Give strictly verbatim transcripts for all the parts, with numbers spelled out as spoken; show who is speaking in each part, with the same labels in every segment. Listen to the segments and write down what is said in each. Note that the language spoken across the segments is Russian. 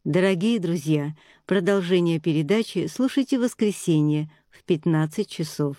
Speaker 1: Дорогие друзья, продолжение передачи слушайте в воскресенье в пятнадцать часов.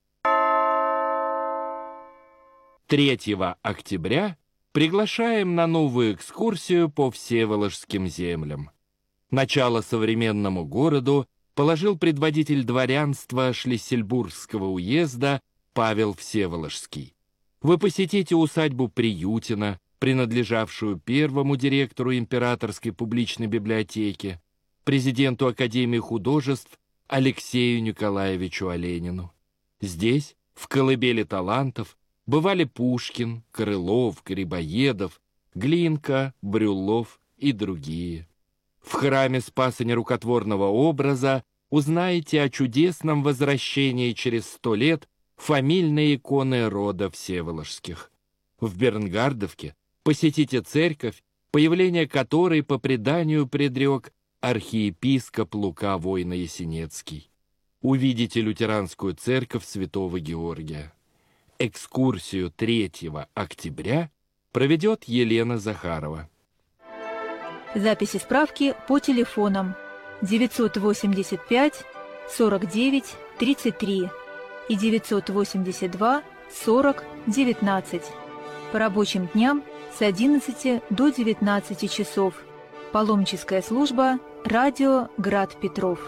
Speaker 2: третьего октября приглашаем на новую экскурсию по Всеволожским землям. Начало современному городу положил предводитель дворянства Шлиссельбургского уезда Павел Всеволожский. Вы посетите усадьбу Приютина, принадлежавшую первому директору Императорской публичной библиотеки, президенту Академии художеств Алексею Николаевичу Оленину. Здесь, в колыбели талантов, бывали Пушкин, Крылов, Грибоедов, Глинка, Брюллов и другие. В храме Спаса Нерукотворного образа узнаете о чудесном возвращении через сто лет фамильной иконы рода Всеволожских. В Бернгардовке посетите церковь, появление которой по преданию предрек архиепископ Лука Войно-Ясенецкий. Увидите лютеранскую церковь Святого Георгия. Экскурсию третьего октября проведет Елена Захарова.
Speaker 3: Записи справки по телефонам девятьсот восемьдесят пять сорок девять тридцать три и девятьсот восемьдесят два сорок девятнадцать. По рабочим дням с одиннадцати до девятнадцати часов. Паломническая служба «Радио Град Петров».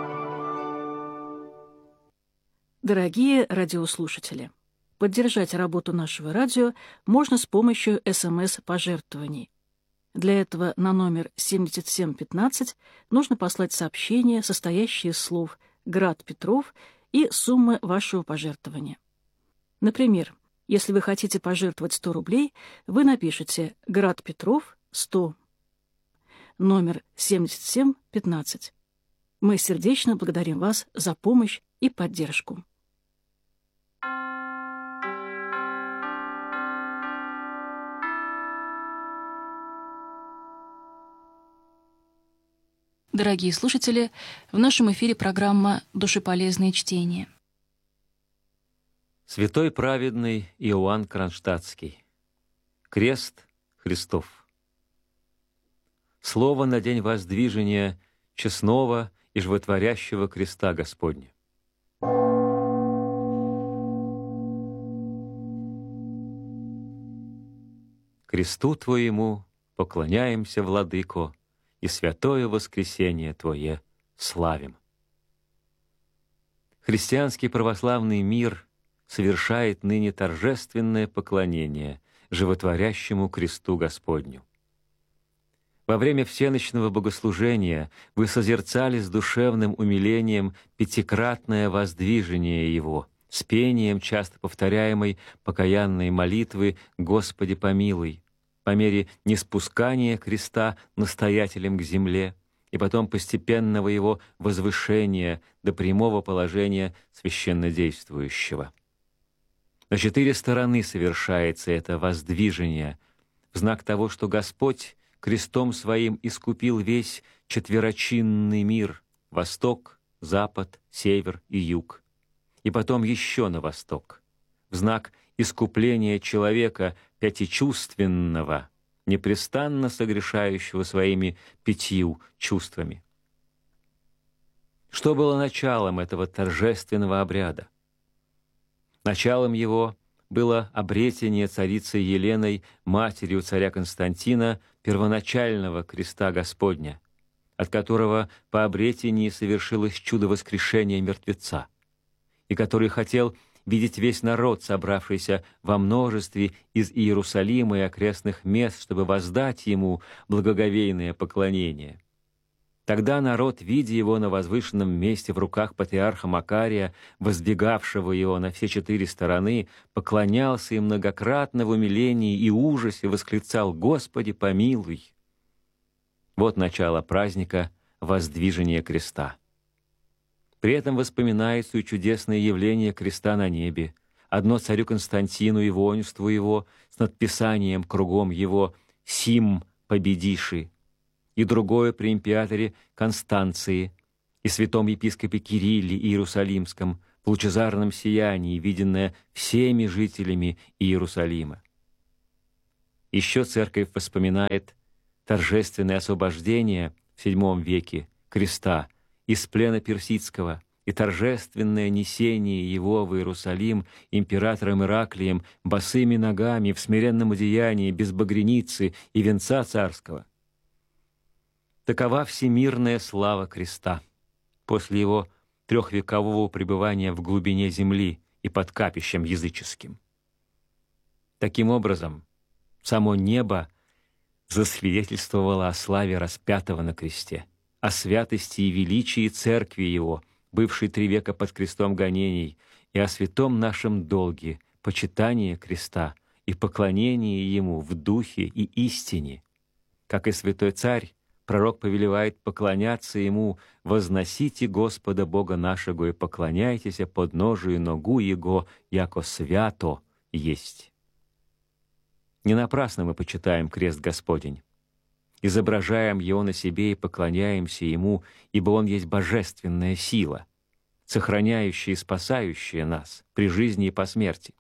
Speaker 4: Дорогие радиослушатели, поддержать работу нашего радио можно с помощью эс эм эс-пожертвований. Для этого на номер семьдесят семь пятнадцать нужно послать сообщение, состоящее из слов «Град Петров» и суммы вашего пожертвования. Например, если вы хотите пожертвовать сто рублей, вы напишите «Град Петров сто», номер семьдесят семь пятнадцать. Мы сердечно благодарим вас за помощь и поддержку. Дорогие слушатели, в нашем эфире программа «Душеполезные чтения».
Speaker 5: Святой праведный Иоанн Кронштадтский. Крест Христов. Слово на день воздвижения честного и животворящего креста Господня. Кресту Твоему поклоняемся, Владыко, и святое воскресение Твое славим. Христианский православный мир совершает ныне торжественное поклонение животворящему кресту Господню. Во время всеночного богослужения вы созерцали с душевным умилением пятикратное воздвижение Его, с пением часто повторяемой покаянной молитвы «Господи помилуй», по мере неспускания креста настоятелем к земле и потом постепенного его возвышения до прямого положения священнодействующего. На четыре стороны совершается это воздвижение, в знак того, что Господь крестом Своим искупил весь четверочинный мир — восток, запад, север и юг, и потом еще на восток, в знак искупления человека пятичувственного, непрестанно согрешающего своими пятью чувствами. Что было началом этого торжественного обряда? Началом его было обретение царицей Еленой, матерью царя Константина, первоначального креста Господня, от которого по обретении совершилось чудо воскрешения мертвеца, и который хотел видеть весь народ, собравшийся во множестве из Иерусалима и окрестных мест, чтобы воздать ему благоговейное поклонение. Тогда народ, видя его на возвышенном месте в руках патриарха Макария, воздвигавшего его на все четыре стороны, поклонялся и многократно в умилении и ужасе восклицал: «Господи, помилуй!» Вот начало праздника воздвижения креста. При этом воспоминается и чудесное явление креста на небе, одно царю Константину и воинству его с надписанием кругом его «Сим победиши», и другое при императоре Констанции и святом епископе Кирилле Иерусалимском в лучезарном сиянии, виденное всеми жителями Иерусалима. Еще церковь вспоминает торжественное освобождение в седьмом веке креста из плена персидского и торжественное несение его в Иерусалим императором Ираклием босыми ногами в смиренном одеянии, без багряницы и венца царского. Такова всемирная слава креста после его трехвекового пребывания в глубине земли и под капищем языческим. Таким образом, само небо засвидетельствовало о славе распятого на кресте, о святости и величии церкви его, бывшей три века под крестом гонений, и о святом нашем долге, почитании креста и поклонении ему в духе и истине. Как и святой царь, пророк повелевает поклоняться ему: «Возносите Господа Бога нашего и поклоняйтесь подножию ногу Его, яко свято есть». Не напрасно мы почитаем крест Господень. Изображаем его на себе и поклоняемся ему, ибо он есть божественная сила, сохраняющая и спасающая нас при жизни и по смерти.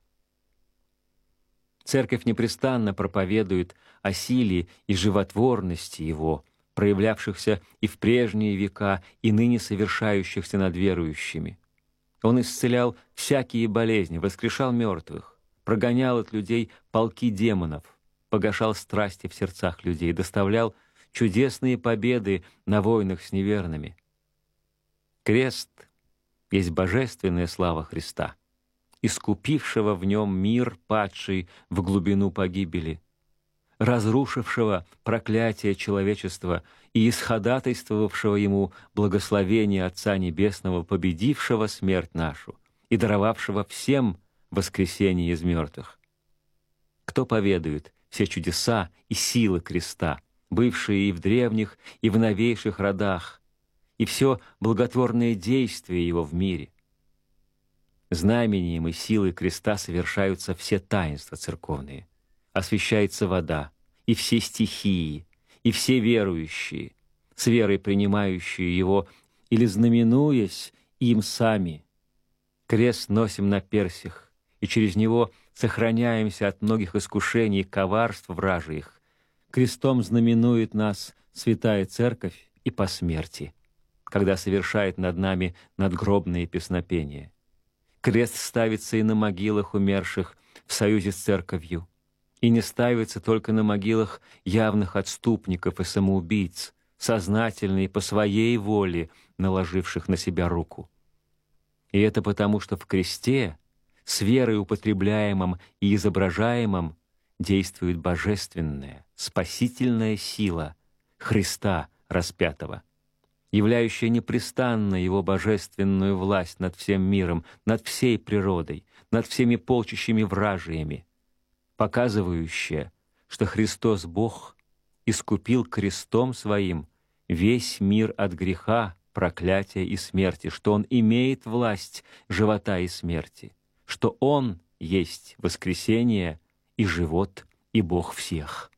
Speaker 5: Церковь непрестанно проповедует о силе и животворности его, проявлявшихся и в прежние века, и ныне совершающихся над верующими. Он исцелял всякие болезни, воскрешал мертвых, прогонял от людей полки демонов, погашал страсти в сердцах людей, доставлял чудесные победы на войнах с неверными. Крест есть божественная слава Христа, искупившего в нем мир, падший в глубину погибели, разрушившего проклятие человечества и исходатайствовавшего ему благословение Отца Небесного, победившего смерть нашу и даровавшего всем воскресение из мертвых. Кто поведует все чудеса и силы креста, бывшие и в древних, и в новейших родах, и все благотворное действие его в мире? Знамением и силой креста совершаются все таинства церковные, освящается вода, и все стихии, и все верующие, с верой принимающие его или знаменуясь им сами. Крест носим на персях, и через него сохраняемся от многих искушений и коварств вражьих. Крестом знаменует нас Святая Церковь и по смерти, когда совершает над нами надгробные песнопения. Крест ставится и на могилах умерших в союзе с Церковью, и не ставится только на могилах явных отступников и самоубийц, сознательно и по своей воле наложивших на себя руку. И это потому, что в кресте, с верой употребляемым и изображаемым, действует божественная, спасительная сила Христа распятого, являющая непрестанно его божественную власть над всем миром, над всей природой, над всеми полчищами вражиями, показывающая, что Христос Бог искупил крестом Своим весь мир от греха, проклятия и смерти, что Он имеет власть живота и смерти, что Он есть воскресение и живот и Бог всех.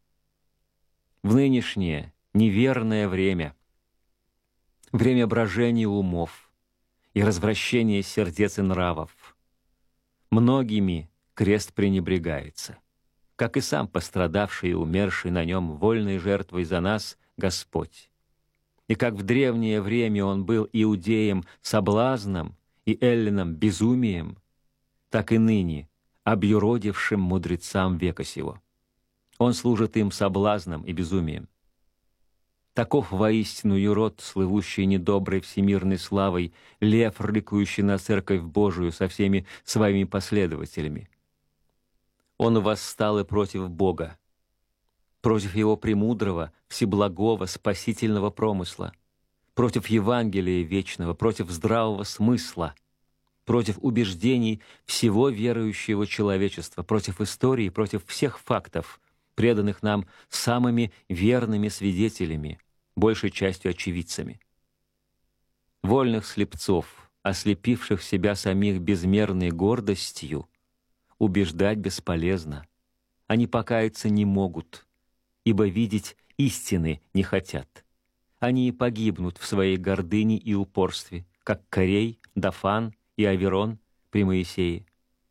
Speaker 5: В нынешнее неверное время, время брожения умов и развращения сердец и нравов, многими крест пренебрегается, как и сам пострадавший и умерший на нем вольной жертвой за нас Господь. И как в древнее время он был иудеем соблазном и эллином безумием, так и ныне объюродившим мудрецам века сего. Он служит им соблазном и безумием. Таков воистину юрод, слывущий недоброй всемирной славой, лев, рыкающий на Церковь Божию со всеми своими последователями. Он восстал и против Бога, против Его премудрого, всеблагого, спасительного промысла, против Евангелия вечного, против здравого смысла, против убеждений всего верующего человечества, против истории, против всех фактов, преданных нам самыми верными свидетелями, большей частью очевидцами. Вольных слепцов, ослепивших себя самих безмерной гордостью, убеждать бесполезно. Они покаяться не могут, ибо видеть истины не хотят. Они и погибнут в своей гордыне и упорстве, как Корей, Дафан и Аверон при Моисее.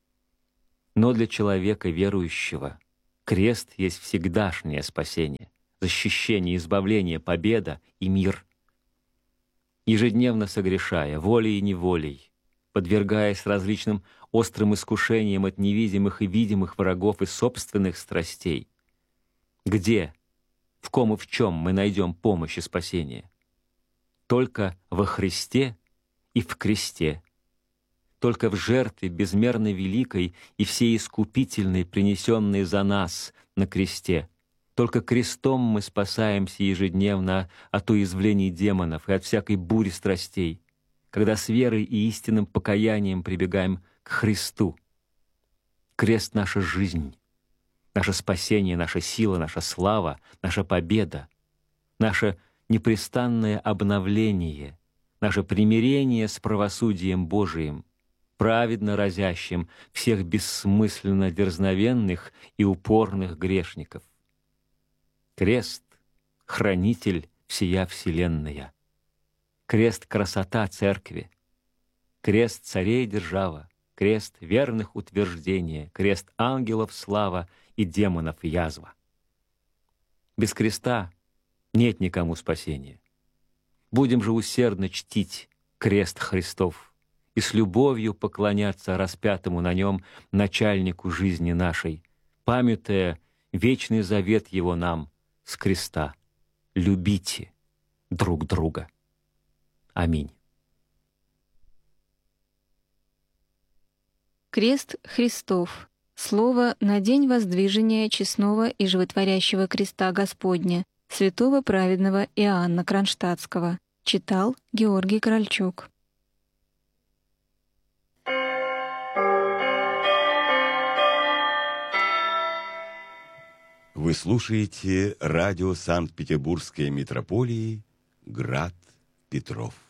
Speaker 5: Но для человека верующего крест есть всегдашнее спасение, защищение, избавление, победа и мир. Ежедневно согрешая, волей и неволей, подвергаясь различным острым искушениям от невидимых и видимых врагов и собственных страстей, где, в ком и в чем мы найдем помощь и спасение? Только во Христе и в кресте, только в жертве безмерно великой и всеискупительной, принесенной за нас на кресте. Только крестом мы спасаемся ежедневно от уязвлений демонов и от всякой бури страстей, когда с верой и истинным покаянием прибегаем к Христу. Крест — наша жизнь, наше спасение, наша сила, наша слава, наша победа, наше непрестанное обновление, наше примирение с правосудием Божиим, праведно разящим всех бессмысленно дерзновенных и упорных грешников. Крест — хранитель всея вселенная. Крест — красота церкви. Крест — царей держава. Крест — верных утверждения. Крест — ангелов слава и демонов язва. Без креста нет никому спасения. Будем же усердно чтить крест Христов и с любовью поклоняться распятому на нем начальнику жизни нашей, памятуя вечный завет его нам с креста: любите друг друга. Аминь.
Speaker 3: Крест Христов. Слово на день воздвижения честного и животворящего креста Господня, святого праведного Иоанна Кронштадтского. Читал Георгий Корольчук.
Speaker 6: Вы слушаете радио Санкт-Петербургской митрополии «Град Петров».